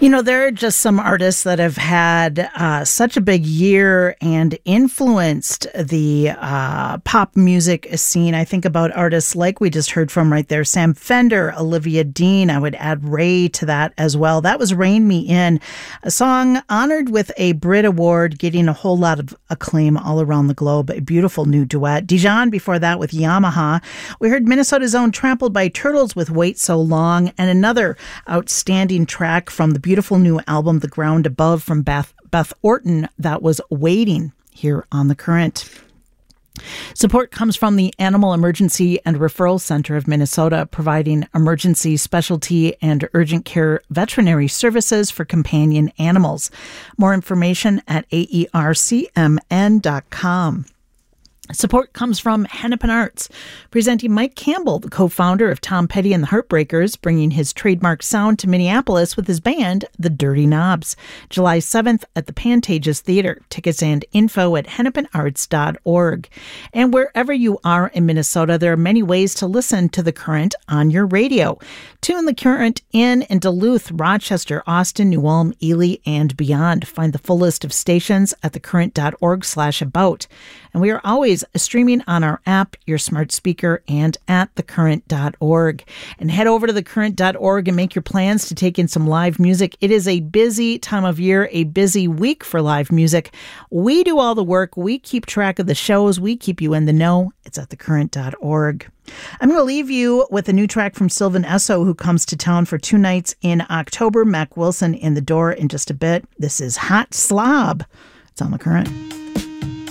You know, there are just some artists that have had such a big year and influenced the pop music scene. I think about artists like we just heard from right there, Sam Fender, Olivia Dean. I would add Ray to that as well. That was Rain Me In, a song honored with a Brit Award, getting a whole lot of acclaim all around the globe. A beautiful new duet. Dijon before that with Yamaha. We heard Minnesota's own Trampled by Turtles with Wait So Long, and another outstanding track from the beautiful new album, The Ground Above, from Beth Orton. That was Waiting, here on The Current. Support comes from the Animal Emergency and Referral Center of Minnesota, providing emergency, specialty, and urgent care veterinary services for companion animals. More information at aercmn.com. Support comes from Hennepin Arts, presenting Mike Campbell, the co-founder of Tom Petty and the Heartbreakers, bringing his trademark sound to Minneapolis with his band, the Dirty Knobs. July 7th at the Pantages Theater. Tickets and info at hennepinarts.org. And wherever you are in Minnesota, there are many ways to listen to The Current on your radio. Tune The Current in Duluth, Rochester, Austin, New Ulm, Ely, and beyond. Find the full list of stations at thecurrent.org/about. And we are always streaming on our app, your smart speaker, and at thecurrent.org. And head over to thecurrent.org and make your plans to take in some live music. It is a busy time of year, a busy week for live music. We do all the work. We keep track of the shows. We keep you in the know. It's at thecurrent.org. I'm going to leave you with a new track from Sylvan Esso, who comes to town for 2 nights in October. Mac Wilson in the door in just a bit. This is Hot Slob. It's on The Current.